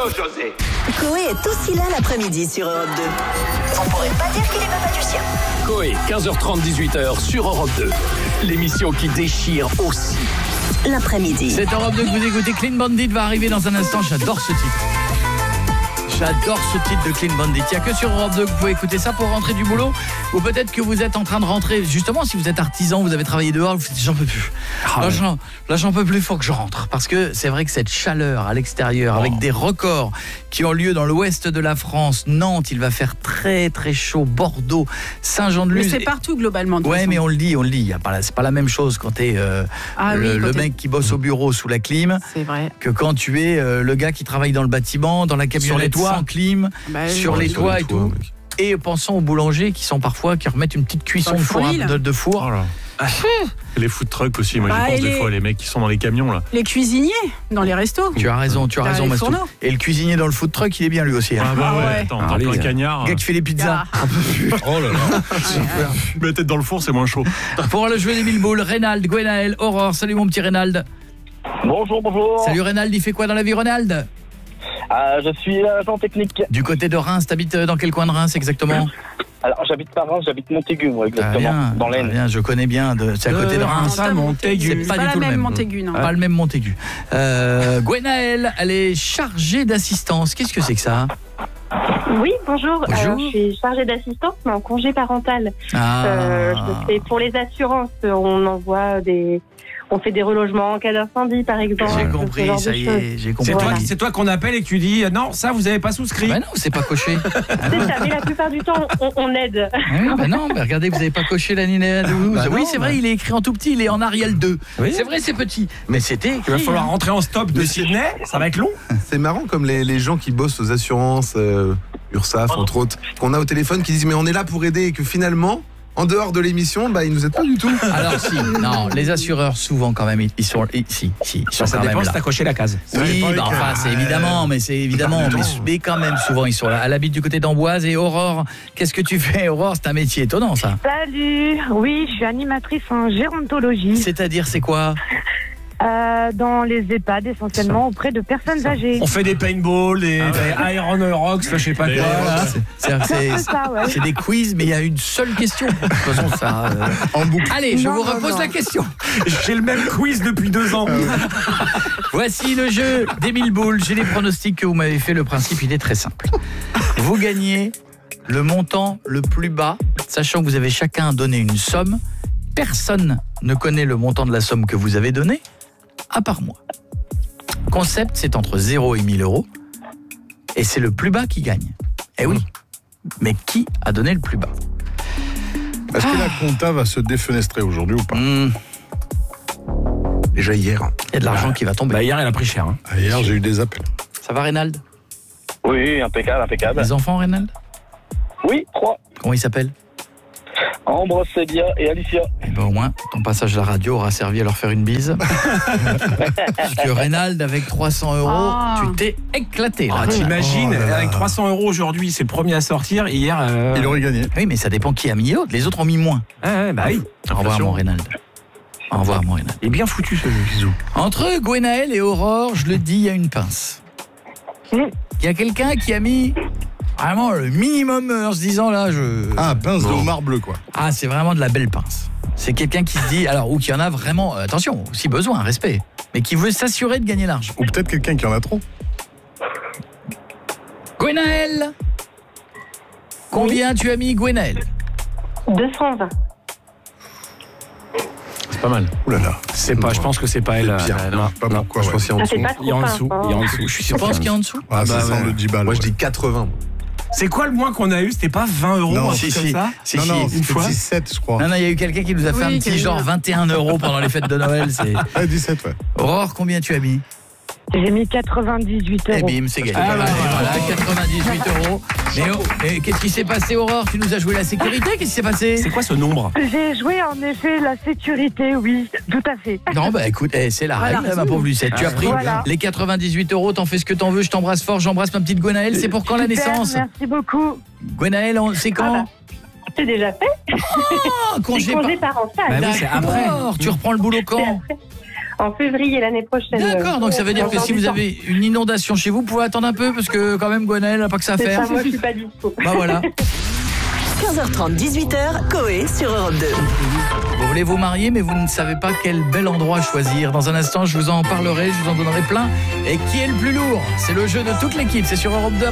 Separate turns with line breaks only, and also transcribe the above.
José.
Coé est aussi là l'après-midi sur Europe 2. On pourrait pas dire qu'il est papa du sien.
Coé, 15h30, 18h sur Europe 2. L'émission qui déchire aussi.
L'après-midi.
C'est Europe 2 que vous écoutez. Clean Bandit va arriver dans un instant. J'adore ce titre. J'adore ce titre de Clean Bandit. Il n'y a que sur Europe 2 que vous pouvez écouter ça pour rentrer du boulot. Ou peut-être que vous êtes en train de rentrer. Justement, si vous êtes artisan, vous avez travaillé dehors, vous dites j'en peux plus. Là, j'en peux plus, il faut que je rentre. Parce que c'est vrai que cette chaleur à l'extérieur, avec des records qui ont lieu dans l'ouest de la France, Nantes, il va faire très très chaud, Bordeaux, Saint-Jean-de-Luz.
Mais c'est partout globalement.
Ouais, mais on le dit. C'est pas la même chose quand t'es le mec qui bosse au bureau sous la clim.
C'est vrai.
Que quand tu es le gars qui travaille dans le bâtiment, dans la camionnette sans clim, sur les toits et tout. Et pensons aux boulangers qui remettent une petite cuisson de four.
Oh là. Les food trucks aussi, moi j'y pense des fois, les mecs qui sont dans les camions là.
Les cuisiniers dans les restos.
Tu as raison Mastou. Et le cuisinier dans le food truck, il est bien lui aussi.
Ah bah ouais, attends, dans le cagnard.
Le gars qui fait les pizzas.
Oh là là. Super. Mais la tête dans le four, c'est moins chaud.
Pour le jeu des 1000 boules, Reynald, Gwenaël, Aurore. Salut mon petit Reynald.
Bonjour.
Salut Reynald, il fait quoi dans la vie Reynald?
Je suis agent technique.
Du côté de Reims, t'habites dans quel coin de Reims exactement?
Alors j'habite pas Reims, j'habite Montaigu moi exactement, dans l'Aisne.
Bien, je connais bien, c'est à côté de Reims.
Montaigu.
C'est pas du tout le même
Montaigu, non.
Pas le même Montaigu. Gwenaël, elle est chargée d'assistance. Qu'est-ce que c'est que ça?
Oui, bonjour. Alors, je suis chargée d'assistance, mais en congé parental. Je fais pour les assurances, on fait des relogements en cas d'incendie, par exemple.
J'ai compris, ça y est, j'ai compris.
C'est toi qu'on appelle et que tu dis non, ça vous avez pas souscrit.
Ben non, c'est pas coché.
C'est ça, mais la plupart du temps, on aide.
Oui, non, mais regardez, vous avez pas coché l'alinéa 12. Oui, c'est vrai, il est écrit en tout petit, il est en Arial 2. Oui. C'est vrai, c'est petit. Mais c'était écrit.
Il va falloir rentrer en stop de Sydney, ça va être long.
C'est marrant comme les gens qui bossent aux assurances, URSAF, entre autres, qu'on a au téléphone, qui disent mais on est là pour aider et que finalement, en dehors de l'émission, ils nous aident pas du tout.
Alors si, non, les assureurs souvent quand même ils sont
ça dépend si t'as coché la case.
Oui, c'est évidemment, mais quand même souvent ils sont là. Elle habite du côté d'Amboise. Et Aurore, qu'est-ce que tu fais Aurore? C'est un métier étonnant ça.
Salut, oui, je suis animatrice en gérontologie.
C'est-à-dire c'est quoi?
Dans les EHPAD essentiellement auprès de personnes âgées.
On fait des paintball, des Iron Rocks, je sais pas quoi.
C'est des quiz, mais il y a une seule question. De toute façon, ça en boucle. Allez, je vous repose la question.
J'ai le même quiz depuis 2 ans.
Voici le jeu des 1000 boules. J'ai les pronostics que vous m'avez fait. Le principe, il est très simple. Vous gagnez le montant le plus bas, sachant que vous avez chacun donné une somme. Personne ne connaît le montant de la somme que vous avez donnée, à part moi. Concept, c'est entre 0 et 1000 euros. Et c'est le plus bas qui gagne. Eh oui. Mais qui a donné le plus bas?
Est-ce que la compta va se défenestrer aujourd'hui ou pas?
Déjà hier.
Il y a de l'argent qui va tomber.
Hier, elle a pris cher.
Hier, j'ai eu des appels.
Ça va, Reynald?
Oui, impeccable.
Les enfants, Reynald?
Oui, 3.
Comment ils s'appellent?
Ambre, Célia et Alicia.
Et ben au moins, ton passage à la radio aura servi à leur faire une bise. Parce que Reynald, avec 300 €, tu t'es éclaté.
T'imagines, avec 300 € aujourd'hui, c'est le premier à sortir. Hier,
il aurait gagné.
Oui, mais ça dépend qui a mis l'autre. Les autres ont mis moins.
Oui.
Au revoir, mon Reynald. Au revoir, mon Reynald.
Il est bien foutu, ce jeu, bisous.
Entre Gwenaël et Aurore, je le dis, il y a une pince. Il y a quelqu'un qui a mis... Vraiment le minimum en se disant là
pince de homard bleu quoi.
C'est vraiment de la belle pince. C'est quelqu'un qui se dit ou qui en a vraiment attention, si besoin, respect, mais qui veut s'assurer de gagner l'argent.
Ou peut-être quelqu'un qui en a trop.
Gwenaël. Combien tu as mis Gwenaël?
220.
C'est pas mal.
Ouh là là.
C'est pas, je pense que c'est pas elle.
Non, pas pourquoi. Je pense qu'il y a en dessous.
Il y a en dessous.
Je pense qu'il y a en dessous.
Ça semble 10 balles.
Moi je dis 80.
C'est quoi le moins qu'on a eu? C'était pas 20 €?
Non,
comme ça
non, une fois 17, je crois.
Non, il y a eu quelqu'un qui nous a fait un petit genre 21 € pendant les fêtes de Noël.
17, ouais.
Aurore, combien tu as mis?
J'ai mis 98 €.
Et bim, c'est gagné. Voilà, 98 €. Mais qu'est-ce qui s'est passé, Aurore? Tu nous as joué la sécurité? Qu'est-ce qui s'est passé?
C'est quoi ce nombre?
J'ai joué en effet la sécurité, oui, tout à fait.
Non, écoute, c'est la règle, ma pauvre Lucette. Tu as pris les 98 €, t'en fais ce que t'en veux, je t'embrasse fort, j'embrasse ma petite Gwenaël. C'est pour quand la naissance?
Merci beaucoup.
Gwenaël, c'est quand?
C'est déjà fait.
Congé
parental.
C'est après.
Tu reprends le boulot quand?
En février l'année prochaine.
D'accord, donc ça veut dire que si vous avez une inondation chez vous, vous pouvez attendre un peu parce que quand même Gwenaëlle n'a pas que ça à faire.
Moi je suis pas dispo.
Bah voilà.
15h30, 18h, Coé sur Europe 2.
Vous voulez vous marier, mais vous ne savez pas quel bel endroit choisir. Dans un instant, je vous en parlerai, je vous en donnerai plein. Et qui est le plus lourd? C'est le jeu de toute l'équipe, c'est sur Europe 2.